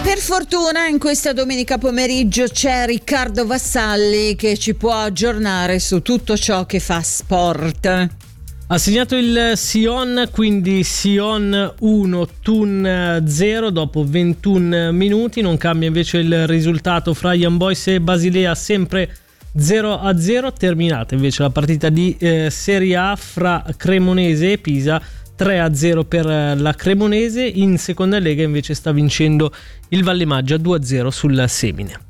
Per fortuna in questa domenica pomeriggio c'è Riccardo Vassalli che ci può aggiornare su tutto ciò che fa sport. Ha segnato il Sion, quindi Sion 1, Thun 0 dopo 21 minuti. Non cambia invece il risultato fra Young Boys e Basilea, sempre 0-0. Terminata invece la partita di Serie A fra Cremonese e Pisa, 3-0 per la Cremonese. In seconda lega invece sta vincendo il Valle Maggia 2-0 sul Semine.